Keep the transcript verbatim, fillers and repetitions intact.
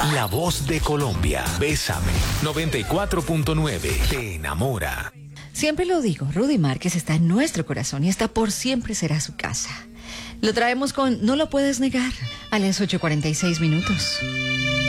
La voz de Colombia. Bésame. noventa y cuatro punto nueve. Te enamora. Siempre lo digo, Rudy Márquez está en nuestro corazón y esta por siempre será su casa. Lo traemos con No lo puedes negar a las ocho cuarenta y seis minutos.